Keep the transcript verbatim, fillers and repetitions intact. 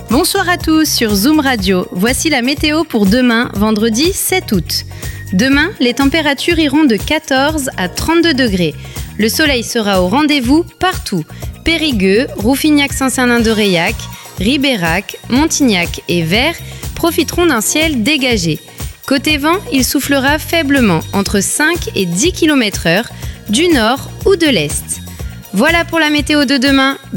Bonsoir à tous sur Zoom Radio. Voici la météo pour demain, vendredi sept août. Demain, les températures iront de quatorze à trente-deux degrés. Le soleil sera au rendez-vous partout. Périgueux, Rouffignac-Saint-Cernin-de-Reilhac, Ribérac, Montignac et Vers profiteront d'un ciel dégagé. Côté vent, il soufflera faiblement, entre cinq et dix kilomètres heure, du nord ou de l'est. Voilà pour la météo de demain.